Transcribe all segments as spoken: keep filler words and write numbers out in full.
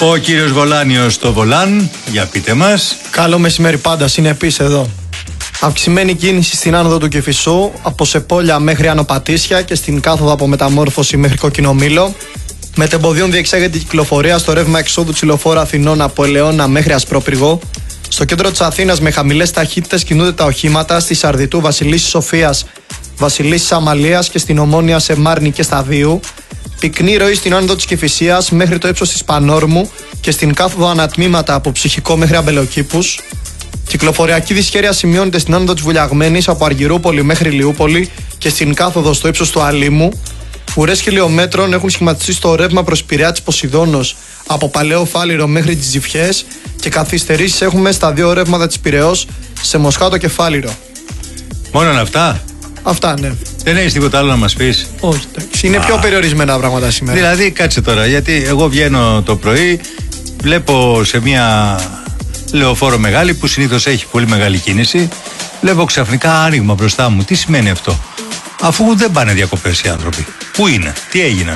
Ο κύριος Βολάνιος στο Βολάν, για πείτε μας. Καλό μεσημέρι πάντα, είναι επίσης εδώ. Αυξημένη κίνηση στην άνοδο του Κηφισού, από Σεπόλια μέχρι Άνω Πατήσια και στην κάθοδο από Μεταμόρφωση μέχρι Κόκκινο Μήλο. Μετεμποδίων διεξάγεται η κυκλοφορία στο ρεύμα εξόδου της λεωφόρου Αθηνών από Ελαιώνα μέχρι Ασπρόπυργο. Στο κέντρο της Αθήνας με χαμηλές ταχύτητες κινούνται τα οχήματα στη Σαρδιτού, Βασιλίσσης Σοφίας, Βασιλίσσης Αμαλίας και στην Ομόνια σε Μάρνη και Σταδίου. Πυκνή ροή στην άνοδο της Κηφισίας μέχρι το ύψος της Πανόρμου και στην κάθοδο ανατμήματα από Ψυχικό μέχρι Αμπελοκήπους. Κυκλοφοριακή δυσχέρεια σημειώνεται στην άνοδο της Βουλιαγμένης από Αργυρούπολη μέχρι Λιούπολη και στην κάθοδο στο ύψος του Αλήμου. Ουρές χιλιομέτρων έχουν σχηματιστεί στο ρεύμα προς Πειραιά της Ποσειδώνος από Παλαιό Φάληρο μέχρι τις Τζιφιές και καθυστερήσεις έχουμε στα δύο ρεύματα της Πειραιώς σε Μοσχάτο και Φάληρο. Μόνο αυτά. Αυτά, ναι. Δεν έχεις τίποτα άλλο να μας πεις? Όχι, εντάξει. Είναι Α. πιο περιορισμένα πράγματα σήμερα. Δηλαδή, κάτσε τώρα, γιατί εγώ βγαίνω το πρωί, βλέπω σε μια λεωφόρο μεγάλη που συνήθως έχει πολύ μεγάλη κίνηση, βλέπω ξαφνικά άνοιγμα μπροστά μου. Τι σημαίνει αυτό? Αφού δεν πάνε διακοπές οι άνθρωποι. Πού είναι, τι έγιναν?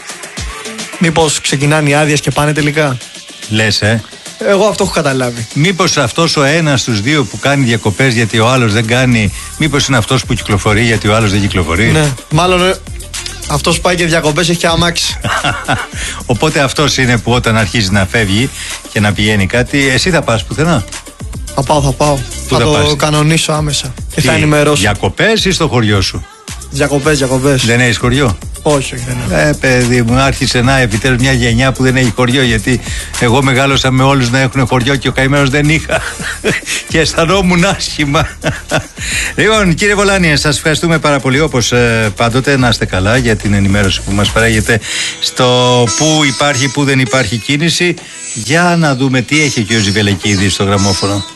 Μήπως ξεκινάνε οι άδειες και πάνε τελικά? Λες, ε. Εγώ αυτό έχω καταλάβει. Μήπως αυτός ο ένας στους δύο που κάνει διακοπές γιατί ο άλλος δεν κάνει, μήπως είναι αυτός που κυκλοφορεί γιατί ο άλλος δεν κυκλοφορεί? Ναι, μάλλον αυτός που πάει και διακοπές έχει και αμάξι. Οπότε αυτός είναι που όταν αρχίζει να φεύγει και να πηγαίνει κάτι, εσύ θα πας πουθενά? Θα πάω, θα πάω. Πού θα, θα το πας? κανονίσω άμεσα και Τι, θα ενημερώσω. Διακοπές ή στο χωριό σου? Διακοπές, διακοπές. Δεν έχεις χωριό? Όχι, όχι, δεν έχω. Ε, παιδί μου, άρχισε να επιτέλους μια γενιά που δεν έχει χωριό. Γιατί εγώ μεγάλωσα με όλους να έχουν χωριό και ο καημένος δεν είχα. Και αισθανόμουν άσχημα. Λοιπόν, κύριε Βολάνιε, σας ευχαριστούμε πάρα πολύ. Όπως ε, πάντοτε, να είστε καλά για την ενημέρωση που μας παράγετε στο που υπάρχει, που δεν υπάρχει κίνηση. Για να δούμε τι έχει και ο Ζιβελεκίδης στο γραμμόφωνο.